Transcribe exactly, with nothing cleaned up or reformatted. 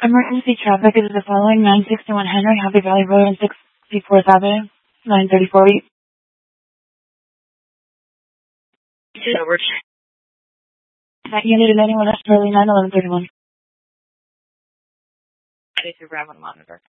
Emergency traffic is the following: nine sixty-one Henry, Happy Valley Road, and sixty-fourth Avenue, nine thirty-four East. Over. That unit is anyone else, Charlie nine eleven thirty-one. Bravo monitor.